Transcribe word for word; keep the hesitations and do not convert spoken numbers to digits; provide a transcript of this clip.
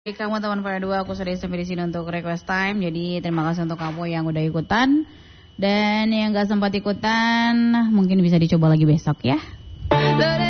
Kamu teman pada dua, aku sudah sampai di sini untuk request time. Jadi terima kasih untuk kamu yang udah ikutan. Dan yang gak sempat ikutan mungkin bisa dicoba lagi besok ya.